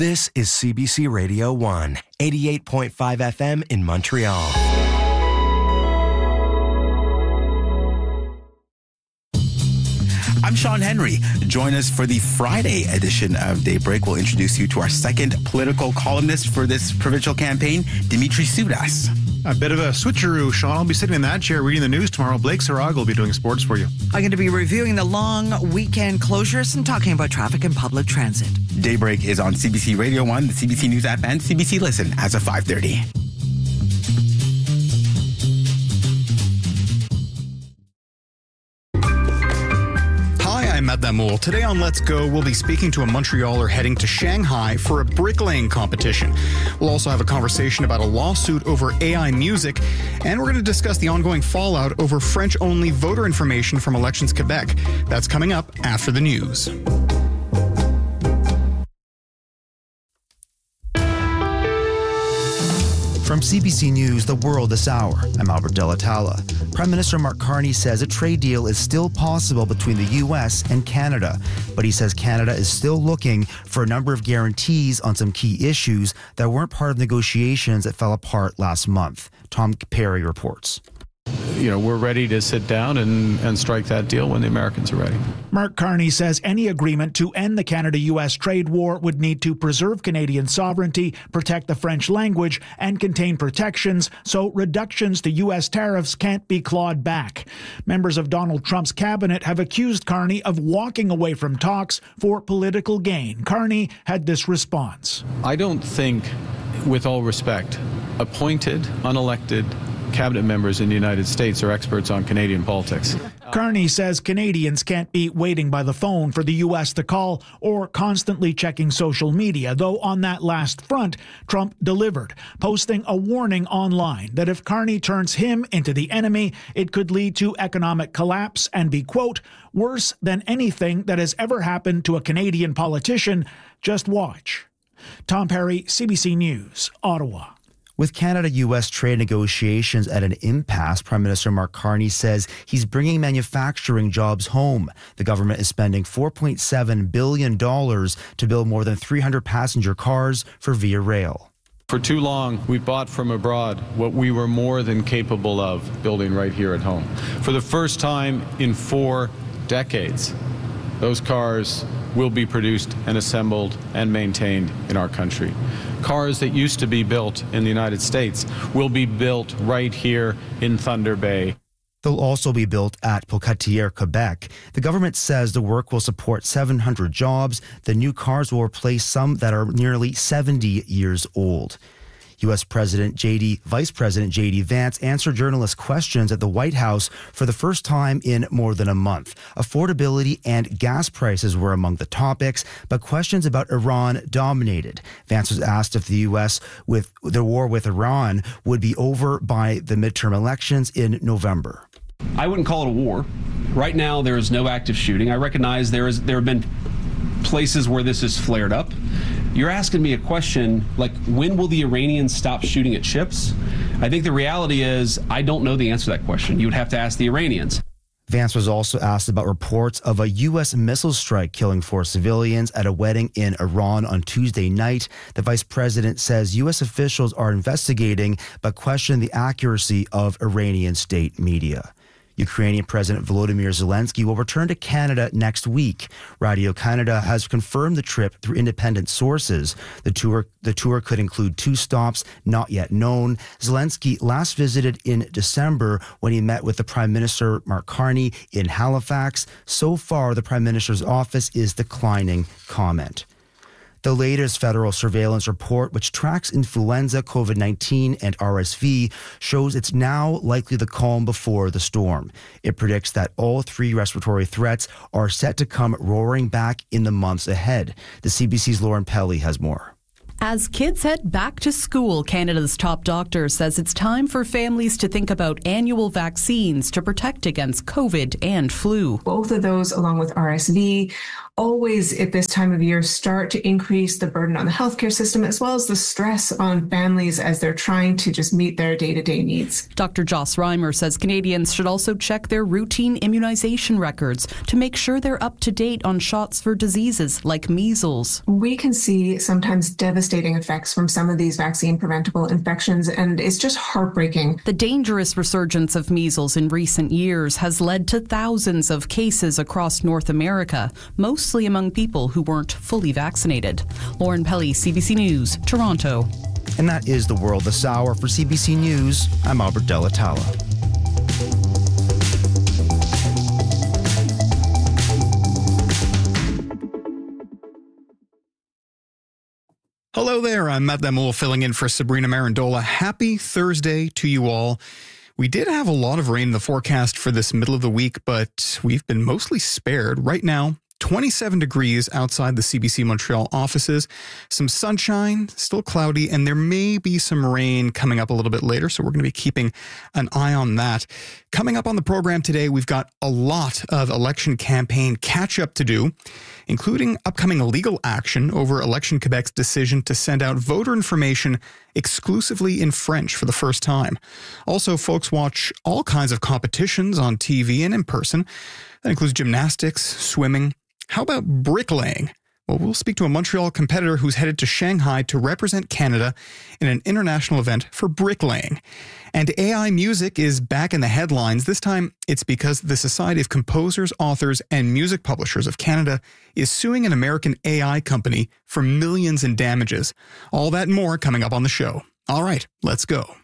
This is CBC Radio 1, 88.5 FM in Montreal. I'm Sean Henry. Join us for the Friday edition of Daybreak. We'll introduce you to our second political columnist for this provincial campaign, Dimitri Soudas. A bit of a switcheroo, Sean. I'll be sitting in that chair reading the news tomorrow. Blake Sarag will be doing sports for you. I'm going to be reviewing the long weekend closures and talking about traffic and public transit. Daybreak is on CBC Radio 1, the CBC News app, and CBC Listen as of 5:30. I'm Matt Damour. Today on Let's Go, we'll be speaking to a Montrealer heading to Shanghai for a bricklaying competition. We'll also have a conversation about a lawsuit over AI music, and we're going to discuss the ongoing fallout over French-only voter information from Elections Quebec. That's coming up after the news. From CBC News, The World this hour, I'm Albert Delatala. Prime Minister Mark Carney says a trade deal is still possible between the U.S. and Canada, but he says Canada is still looking for a number of guarantees on some key issues that weren't part of negotiations that fell apart last month. Tom Perry reports. We're ready to sit down and strike that deal when the Americans are ready. Mark Carney says any agreement to end the Canada-U.S. trade war would need to preserve Canadian sovereignty, protect the French language, and contain protections so reductions to U.S. tariffs can't be clawed back. Members of Donald Trump's cabinet have accused Carney of walking away from talks for political gain. Carney had this response. I don't think, with all respect, appointed, unelected cabinet members in the United States are experts on Canadian politics. Carney says Canadians can't be waiting by the phone for the U.S. to call or constantly checking social media, though on that last front, Trump delivered, posting a warning online that if Carney turns him into the enemy, it could lead to economic collapse and be, quote, worse than anything that has ever happened to a Canadian politician. Just watch. Tom Perry, CBC News, Ottawa. With Canada-U.S. trade negotiations at an impasse, Prime Minister Mark Carney says he's bringing manufacturing jobs home. The government is spending $4.7 billion to build more than 300 passenger cars for Via Rail. For too long, we bought from abroad what we were more than capable of building right here at home. For the first time in 4 decades, those cars will be produced and assembled and maintained in our country. Cars that used to be built in the United States will be built right here in Thunder Bay. They'll also be built at Pocatière, Quebec. The government says the work will support 700 jobs. The new cars will replace some that are nearly 70 years old. U.S. Vice President J.D. Vance answered journalists' questions at the White House for the first time in more than a month. Affordability and gas prices were among the topics, but questions about Iran dominated. Vance was asked if the U.S. with the war with Iran would be over by the midterm elections in November. I wouldn't call it a war. Right now, there is no active shooting. I recognize there have been places where this has flared up. You're asking me a question like, when will the Iranians stop shooting at ships? I think the reality is I don't know the answer to that question. You would have to ask the Iranians. Vance was also asked about reports of a U.S. missile strike killing 4 civilians at a wedding in Iran on Tuesday night. The vice president says U.S. officials are investigating but question the accuracy of Iranian state media. Ukrainian President Volodymyr Zelensky will return to Canada next week. Radio Canada has confirmed the trip through independent sources. The tour could include 2 stops not yet known. Zelensky last visited in December when he met with the Prime Minister Mark Carney in Halifax. So far, the Prime Minister's office is declining comment. The latest federal surveillance report, which tracks influenza, COVID-19, and RSV, shows it's now likely the calm before the storm. It predicts that all 3 respiratory threats are set to come roaring back in the months ahead. The CBC's Lauren Pelly has more. As kids head back to school, Canada's top doctor says it's time for families to think about annual vaccines to protect against COVID and flu. Both of those, along with RSV, always at this time of year start to increase the burden on the healthcare system as well as the stress on families as they're trying to just meet their day-to-day needs. Dr. Joss Reimer says Canadians should also check their routine immunization records to make sure they're up to date on shots for diseases like measles. We can see sometimes devastating effects from some of these vaccine-preventable infections, and it's just heartbreaking. The dangerous resurgence of measles in recent years has led to thousands of cases across North America, mostly among people who weren't fully vaccinated. Lauren Pelly, CBC News, Toronto. And that is the world this hour. For CBC News, I'm Albert Delatala. Hello there, I'm Matt Damoul filling in for Sabrina Marandola. Happy Thursday to you all. We did have a lot of rain in the forecast for this middle of the week, but we've been mostly spared. Right now, 27 degrees outside the CBC Montreal offices, some sunshine, still cloudy, and there may be some rain coming up a little bit later, so we're going to be keeping an eye on that. Coming up on the program today, we've got a lot of election campaign catch-up to do, including upcoming legal action over Election Quebec's decision to send out voter information exclusively in French for the first time. Also, folks watch all kinds of competitions on TV and in person. That includes gymnastics, swimming. How about bricklaying? Well, we'll speak to a Montreal competitor who's headed to Shanghai to represent Canada in an international event for bricklaying. And AI music is back in the headlines. This time, it's because the Society of Composers, Authors, and Music Publishers of Canada is suing an American AI company for millions in damages. All that and more coming up on the show. All right, let's go.